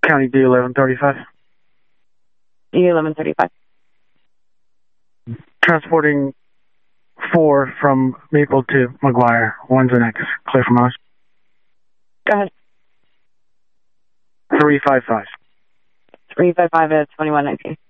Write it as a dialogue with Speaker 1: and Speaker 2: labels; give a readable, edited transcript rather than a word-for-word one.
Speaker 1: County D1135.
Speaker 2: D1135.
Speaker 1: Transporting 4 from Maple to McGuire. 1's an X. Clear from us.
Speaker 2: Go ahead.
Speaker 1: 355.
Speaker 2: 355 at 2119.